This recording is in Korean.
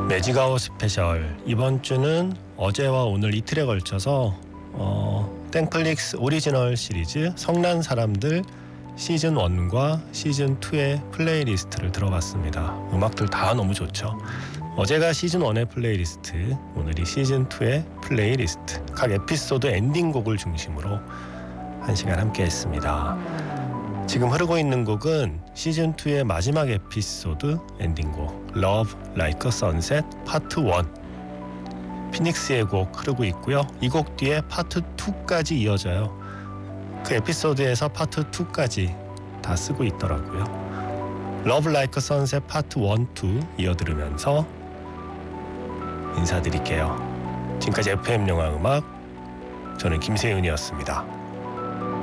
매직아웃 스페셜, 이번 주는 어제와 오늘 이틀에 걸쳐서 땡플릭스 오리지널 시리즈 성난 사람들 시즌 1과 시즌 2의 플레이리스트를 들어봤습니다. 음악들 다 너무 좋죠. 어제가 시즌 1의 플레이리스트, 오늘이 시즌 2의 플레이리스트, 각 에피소드 엔딩곡을 중심으로 1시간 함께 했습니다. 지금 흐르고 있는 곡은 시즌 2의 마지막 에피소드 엔딩곡 Love Like a Sunset 파트 1, 피닉스의 곡 흐르고 있고요. 이 곡 뒤에 파트 2까지 이어져요. 그 에피소드에서 파트 2까지 다 쓰고 있더라고요. Love Like a Sunset 파트 1, 2 이어들으면서 인사드릴게요. 지금까지 FM 영화 음악, 저는 김세윤이었습니다.